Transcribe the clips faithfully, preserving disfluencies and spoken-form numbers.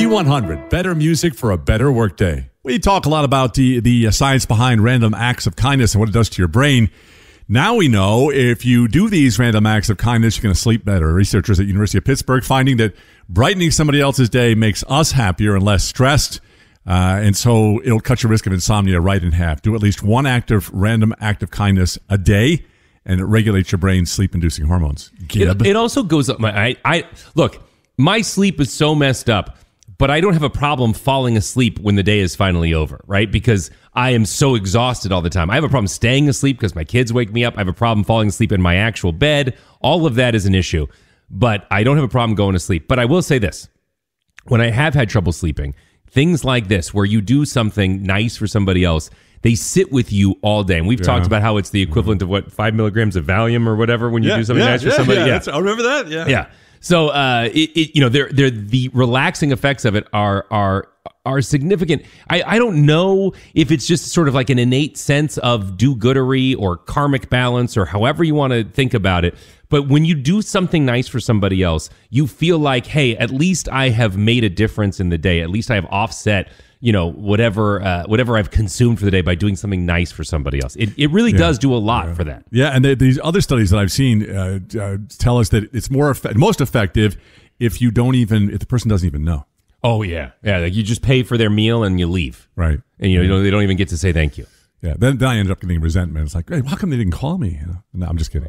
V one hundred, better music for a better workday. We talk a lot about the, the science behind random acts of kindness and what it does to your brain. Now we know if you do these random acts of kindness, you're going to sleep better. Researchers at University of Pittsburgh finding that brightening somebody else's day makes us happier and less stressed. Uh, and so it'll cut your risk of insomnia right in half. Do at least one act of random act of kindness a day, and it regulates your brain's sleep-inducing hormones. Gib. It, it also goes up my... I, I Look, my sleep is so messed up, but I don't have a problem falling asleep when the day is finally over, right? Because I am so exhausted all the time. I have a problem staying asleep because my kids wake me up. I have a problem falling asleep in my actual bed. All of that is an issue, but I don't have a problem going to sleep. But I will say this. When I have had trouble sleeping, things like this, where you do something nice for somebody else, they sit with you all day. And we've yeah. talked about how it's the equivalent of, what, five milligrams of Valium or whatever when you yeah, do something yeah, nice for yeah, somebody. Yeah, yeah. I remember that. Yeah. Yeah. So, uh, it, it, you know, they're, they're, the relaxing effects of it are are are significant. I, I don't know if it's just sort of like an innate sense of do-goodery or karmic balance or however you want to think about it. But when you do something nice for somebody else, you feel like, hey, at least I have made a difference in the day. At least I have offset, you know, whatever uh, whatever I've consumed for the day by doing something nice for somebody else. It it really yeah. does do a lot yeah. for that. Yeah, and they, these other studies that I've seen uh, uh, tell us that it's more eff- most effective if you don't even if the person doesn't even know. Oh yeah, yeah. Like you just pay for their meal and you leave, right? And you know, you know they don't even get to say thank you. Yeah, then, then I ended up getting resentment. It's like, hey, how come they didn't call me? You know? No, I'm just kidding.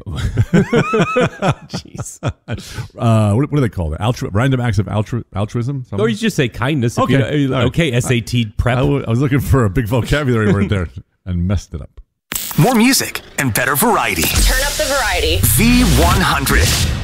Jeez. Uh, what, what do they call it? Altru- random acts of altru- altruism? Something? Or you just say kindness. If okay. You know, okay, S A T prep. I, I, w- I was looking for a big vocabulary word there and messed it up. More music and better variety. Turn up the variety. V one hundred.